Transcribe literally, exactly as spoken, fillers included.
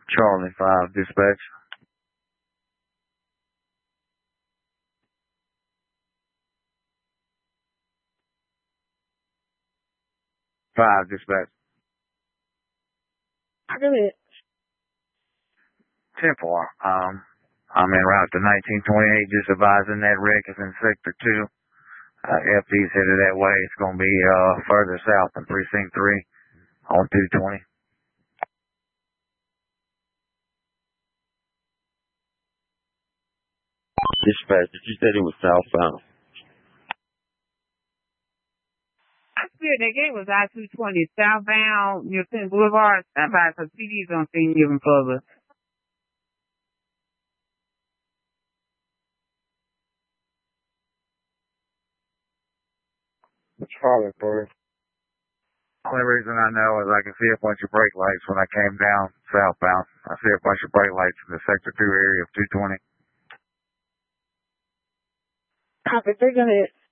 Charlie five, dispatch. Five, dispatch. I got it. Temple, um, I'm en route to nineteen twenty-eight, just advising that wreck is in sector two. Uh, F D's headed that way. It's going to be, uh, further south than precinct three on two twenty. Dispatch, did you say it was southbound? I said that gate was I two twenty southbound near Penn Boulevard. Stand by because P D's on scene even further. Charlie three. Only reason I know is I can see a bunch of brake lights when I came down southbound. I see a bunch of brake lights in the sector two area of two twenty. Copy, they're gonna